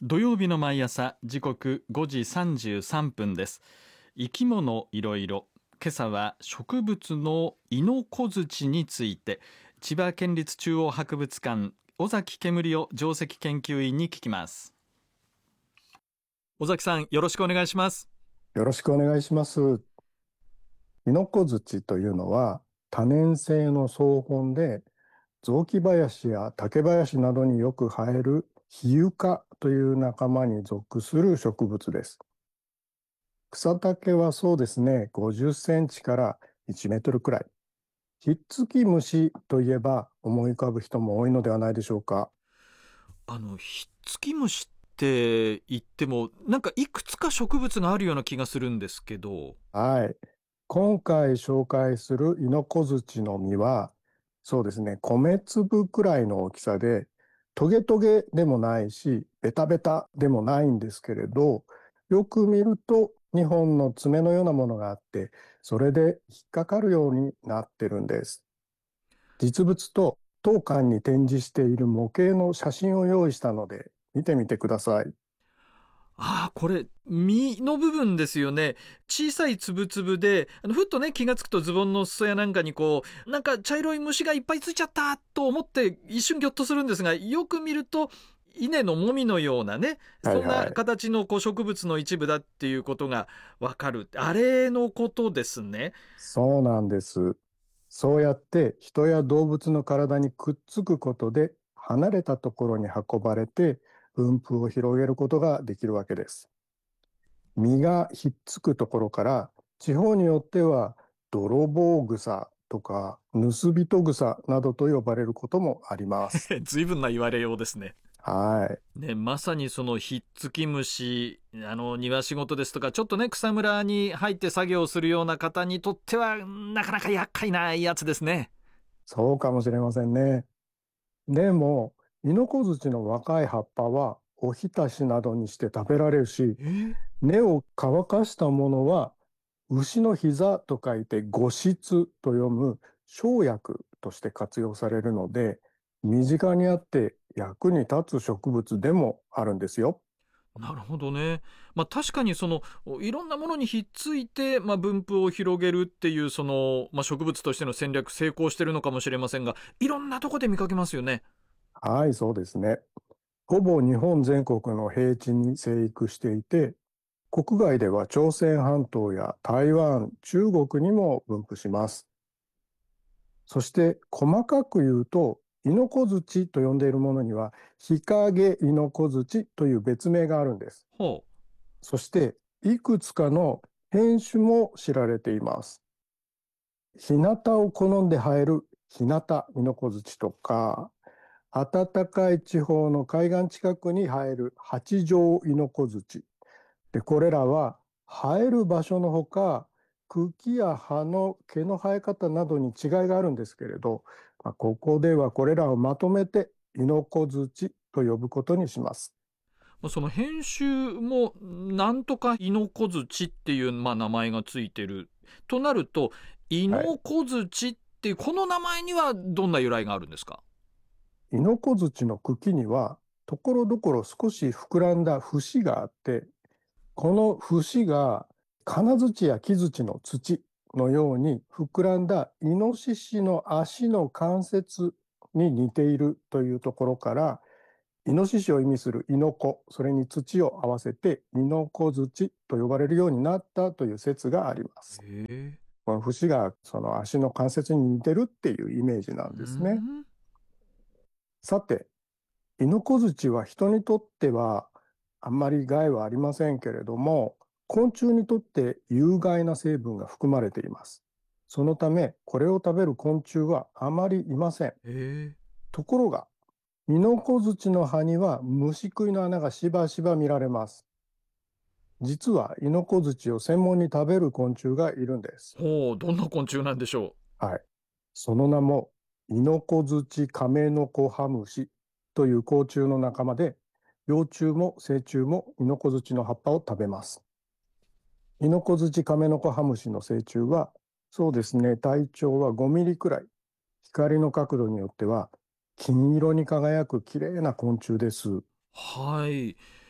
土曜日の毎朝時刻5時33分です。生き物いろいろ。今朝は植物のイノコズチについて、千葉県立中央博物館尾崎煙夫上席研究員に聞きます。尾崎さん、よろしくお願いします。 よろしくお願いします。イノコズチというのは多年生の草本で、雑木林や竹林などによく生えるヒユ科という仲間に属する植物です。草丈はそうですね、50センチから1メートルくらい。ひっつき虫といえば思い浮かぶ人も多いのではないでしょうか。 ひっつき虫って言っても、なんかいくつか植物があるような気がするんですけど。 はい。今回紹介するイノコズチの実は、そうですね、米粒くらいの大きさで、トゲトゲでもないし、ベタベタでもないんですけれど、よく見ると2本の爪のようなものがあって、それで引っかかるようになってるんです。実物と当館に展示している模型の写真を用意したので、見てみてください。 これ、実の部分ですよね。小さいつぶつぶで、ふっとね、気がつくとズボンの裾やなんかになんか茶色い虫がいっぱいついちゃったと思って一瞬ギョッとするんですが、よく見ると、稲のもみのようなね、そんなはいはい。 形の植物の一部だっていうことがわかる。あれのことですね。 そうなんです。そうやって人や動物の体にくっつくことで離れたところに運ばれて分布を広げることができるわけです。実がひっつくところから地方によっては泥棒草とか盗人草などと呼ばれることもあります。 随分な言われようですね。 はい。 ね、まさにそのひっつき虫、庭仕事ですとか、ちょっとね、草むらに入って作業するような方にとっては、なかなか厄介なやつですね。 そうかもしれませんね。でも、イノコズチの若い葉っぱはおひたしなどにして食べられるし、 え根を乾かしたものは、牛の膝と書いて五質と読む生薬として活用されるので、身近にあって役に立つ植物でもあるんですよ。 なるほどね。確かにいろんなものにひっついて、分布を広げるっていう、植物としての戦略成功してるのかもしれませんが、いろんなとこで見かけますよね。 はい、そうですね。ほぼ日本全国の平地に生育していて、国外では朝鮮半島や台湾、中国にも分布します。そして細かく言うと、イノコズチと呼んでいるものには、ヒカゲイノコズチという別名があるんです。 ほそして、いくつかの変種も知られています。日向を好んで生える日向イノコズチとか、暖かい地方の海岸近くに生える八丈イノコズチ。で、これらは生える場所のほか、茎や葉の毛の生え方などに違いがあるんですけれど、ここではこれらをまとめてイノコズチと呼ぶことにします。 その編集も、なんとかイノコズチっていう、名前がついてる。となると、イはい。 ノコズチっていう、この名前にはどんな由来があるんですか？ イノコズチの茎には、ところどころ少し膨らんだ節があって、この節が金槌や木槌の土のように膨らんだイノシシの足の関節に似ているというところから、イノシシを意味するイノコ、それに土を合わせてイノコ槌と呼ばれるようになったという説があります。 へえ。 この節がその足の関節に似てるっていうイメージなうんですね。 ん。 さて、イノコズチは人にとってはあんまり害はありませんけれども、昆虫にとって有害な成分が含まれています。そのため、これを食べる昆虫はあまりいません。 へえ。 ところが、イノコズチの葉には虫食いの穴がしばしば見られます。実はイノコズチを専門に食べる昆虫がいるんです。 ほう、どんな昆虫なんでしょはい。その名も、イノコズチカメノコハムシという甲虫の仲間で、幼虫も成虫もイノコズチの葉っぱを食べます。イノコズチカメノコハムシの成虫は、そうですね、体長は5ミリくらい。光の角度によっては、金色に輝く綺麗な昆虫です。 う？はい。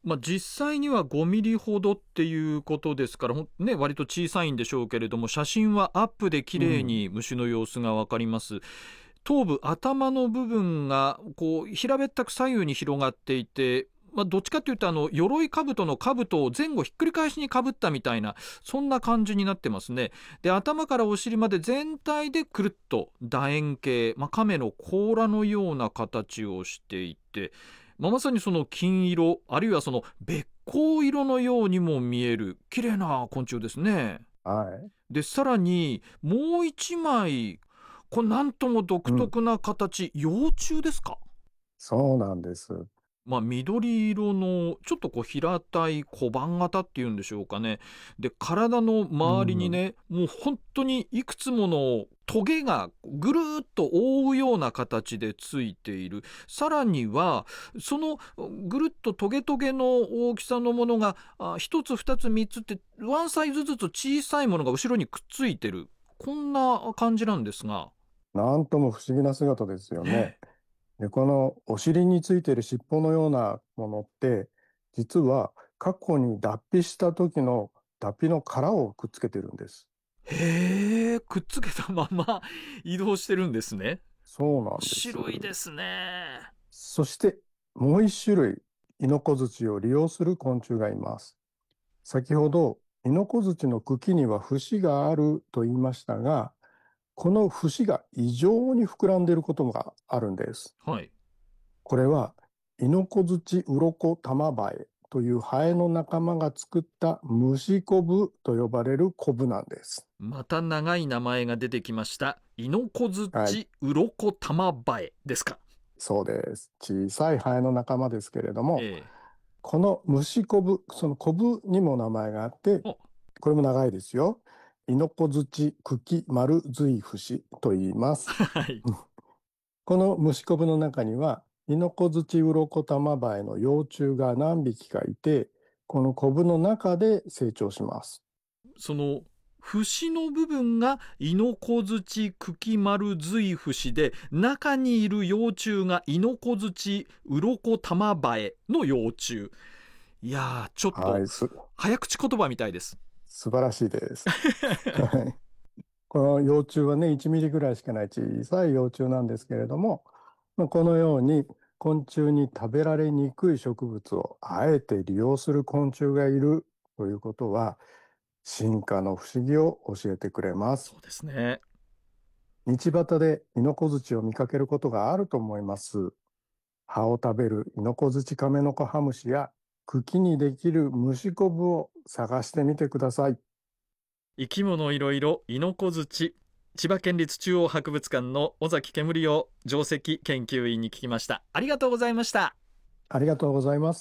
実際には5ミリほどっていうことですから、割と小さいんでしょうけれども、写真はアップで綺麗に虫の様子がわかります。頭部、頭の部分が平べったく左右に広がっていて、どっちかというと鎧兜の兜を前後ひっくり返しにかぶったみたいな、そんな感じになってますね。で、頭からお尻まで全体でくるっと楕円形、亀の甲羅のような形をしていて、まさにその金色、あるいはそのべっ甲色のようにも見える綺麗な昆虫ですね。 はい。 で、さらにもう一枚、これなんとも独特な形、幼虫ですか？ そうなんです。 緑色のちょっと平たい小判型っていうんでしょうかね。で、体の周りにね、もう本当にいくつものトゲがぐるーっと覆うような形でついている。さらにはそのぐるっとトゲトゲの大きさのものが1つ2つ3つってワンサイズずつ小さいものが後ろにくっついてる、こんな感じなんですが。 なんとも不思議な姿ですよね。で、このお尻についている尻尾のようなものって、実は過去に脱皮した時の脱皮の殻をくっつけてるんです。 へえ、くっつけたまま移動してるんですね。 そうなん面です。 白いですね。 そしてもう一種類、イノコズチを利用する昆虫がいます。先ほど、イノコズチの茎には節があると言いましたが、この節が異常に膨らんでいることがあるんです。 はい。 これはイノコズチウロコタマバエというハエの仲間が作った虫コブと呼ばれるコブなんです。 また長い名前が出てきました。イノコズはい、 チウロコタマバエですか？ そうです。小さいハエの仲間ですけれども、 えこの虫コブ、そのコブにも名前があって、 おこれも長いですよ。イノコズチ茎丸髄節と言います。 はい。 この虫コブの中には、イノコズチウロコタマバエの幼虫が何匹かいて、このコブの中で成長します。 その節の部分がイノコズチ茎丸髄節で、中にいる幼虫がイノコズチウロコタマバエの幼虫。いやー、ちょっとはい、 早口言葉みたいです。 素晴らしいです。はい。この幼虫はね、1ミリぐらいしかない小さい幼虫なんですけれども、このように昆虫に食べられにくい植物をあえて利用する昆虫がいるということは、進化の不思議を教えてくれます。 そうですね。 道端でイノコズチを見かけることがあると思います。葉を食べるイノコズチカメノコハムシや茎にできる虫コブを探してみてください。 生き物いろいろイノコズチ、千葉県立中央博物館の尾崎煙夫上席研究員に聞きました。ありがとうございました。 ありがとうございます。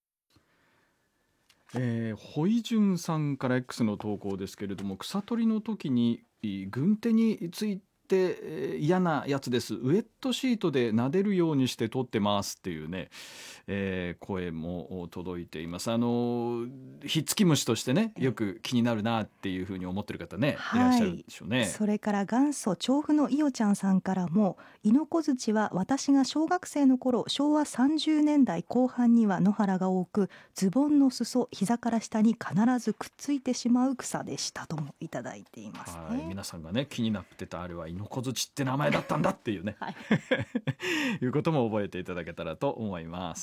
ホイジュンさんから X の投稿ですけれども、草取りの時に軍手について、嫌なやつです、ウエットシートで撫でるようにして取ってますっていうね、声も届いています。ひっつき虫としてね、よく気になるなっていうふうに思ってる方ね、いらっしゃるでしょうね。 それから元祖調布のいおちゃんさんからも、イノコズチは私が小学生の頃、昭和30年代後半には野原が多く、ズボンの裾、膝から下に必ずくっついてしまう草でしたともいただいていますね。 はい、皆さんがね気になってた、あれはイノコズチって名前だったんだっていうね、いうことも覚えていただけたらと思います。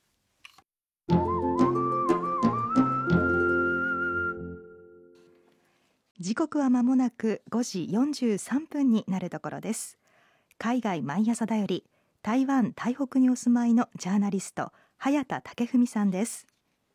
時刻は間もなく5時43分になるところです。海外毎朝だより、台湾台北にお住まいのジャーナリスト早田武文さんです。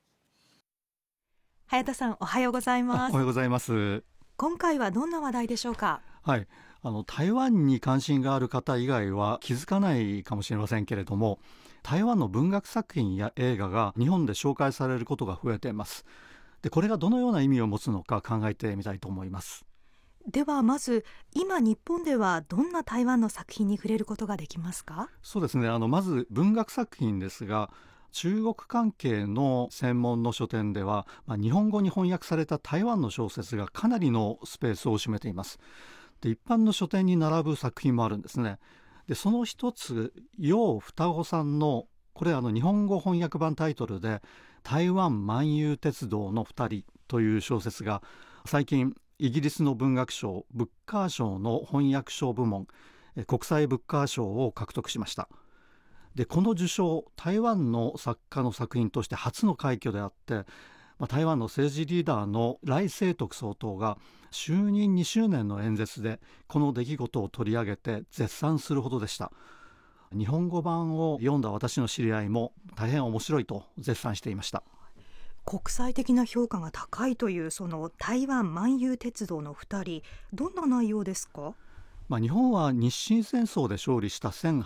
早田さん、おはようございます。 おはようございます。 今回はどんな話題でしょうか？ はい、台湾に関心がある方以外は気づかないかもしれませんけれども、台湾の文学作品や映画が日本で紹介されることが増えています。で、これがどのような意味を持つのか考えてみたいと思います。 ではまず、今日本ではどんな台湾の作品に触れることができますか？ そうですね、まず文学作品ですが、中国関係の専門の書店では、日本語に翻訳された台湾の小説がかなりのスペースを占めています。で、一般の書店に並ぶ作品もあるんですね。で、その一つ、楊双子さんのこれ日本語翻訳版タイトルで台湾万有鉄道の2人という小説が最近イギリスの文学賞ブッカー賞の翻訳賞部門国際ブッカー賞を獲得しました。でこの受賞、台湾の作家の作品として初の快挙であって、台湾の政治リーダーの頼清徳総統が就任2周年の演説でこの出来事を取り上げて絶賛するほどでした。日本語版を読んだ私の知り合いも大変面白いと絶賛していました。 国際的な評価が高いというその台湾万有鉄道の2人、どんな内容ですか？ 日本は日清戦争で勝利した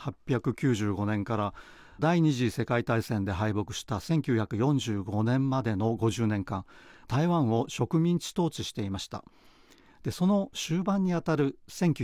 1895年から第二次世界大戦で敗北した1945年までの50年間、台湾を植民地統治していました。でその終盤にあたる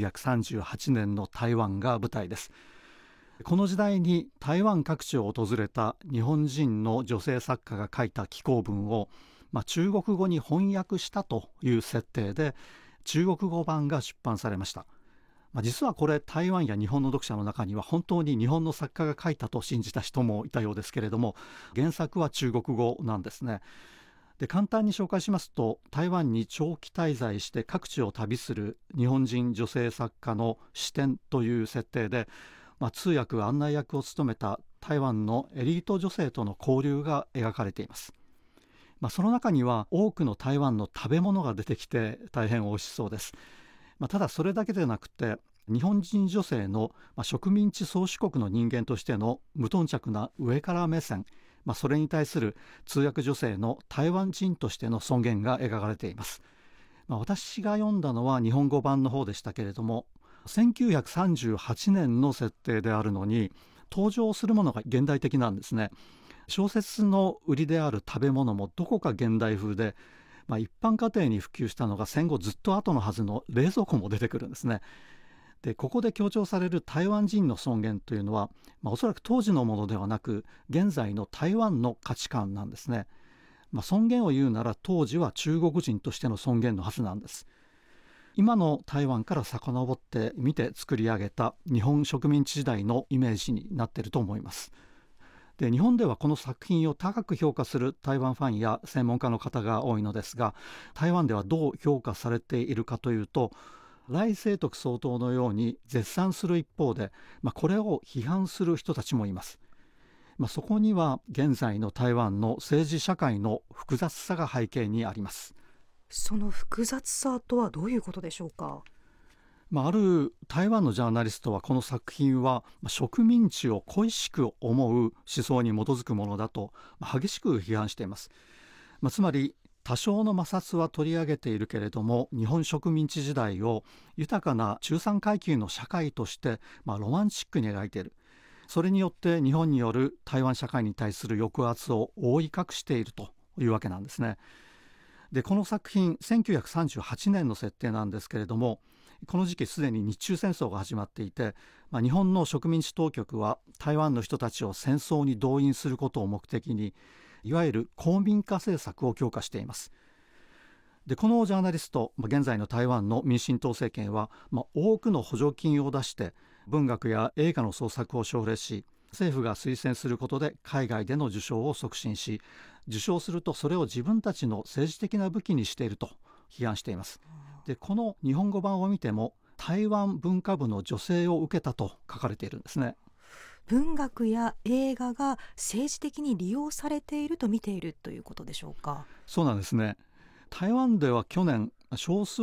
1938年の台湾が舞台です。この時代に台湾各地を訪れた日本人の女性作家が書いた紀行文を、中国語に翻訳したという設定で中国語版が出版されました。実はこれ台湾や日本の読者の中には本当に日本の作家が書いたと信じた人もいたようですけれども、原作は中国語なんですね。で簡単に紹介しますと、台湾に長期滞在して各地を旅する日本人女性作家の視点という設定で、通訳案内役を務めた台湾のエリート女性との交流が描かれています。その中には多くの台湾の食べ物が出てきて大変美味しそうです。ただそれだけでなくて、日本人女性の植民地宗主国の人間としての無頓着な上から目線、それに対する通訳女性の台湾人としての尊厳が描かれています。私が読んだのは日本語版の方でしたけれども、1938年の設定であるのに登場するものが現代的なんですね。小説の売りである食べ物もどこか現代風で、一般家庭に普及したのが戦後ずっと後のはずの冷蔵庫も出てくるんですね。でここで強調される台湾人の尊厳というのは、おそらく当時のものではなく現在の台湾の価値観なんですね。尊厳を言うなら当時は中国人としての尊厳のはずなんです。今の台湾から遡って見て作り上げた日本植民地時代のイメージになっていると思います。で日本ではこの作品を高く評価する台湾ファンや専門家の方が多いのですが、台湾ではどう評価されているかというと、頼清徳総統のように絶賛する一方で、これを批判する人たちもいます。そこには現在の台湾の政治社会の複雑さが背景にあります。 その複雑さとはどういうことでしょうか？ ある台湾のジャーナリストはこの作品は植民地を恋しく思う思想に基づくものだと激しく批判しています。つまり多少の摩擦は取り上げているけれども、日本植民地時代を豊かな中産階級の社会としてロマンチックに描いている。それによって日本による台湾社会に対する抑圧を覆い隠しているというわけなんですね。でこの作品1938年の設定なんですけれども、この時期すでに日中戦争が始まっていて、日本の植民地当局は台湾の人たちを戦争に動員することを目的に、いわゆる公民化政策を強化しています。でこのジャーナリスト、現在の台湾の民進党政権は、多くの補助金を出して文学や映画の創作を奨励し、政府が推薦することで海外での受賞を促進し、受賞するとそれを自分たちの政治的な武器にしていると批判しています。でこの日本語版を見ても、台湾文化部の女性を受けたと書かれているんですね。 文学や映画が政治的に利用されていると見ているということでしょうか？ そうなんですね。台湾では去年少数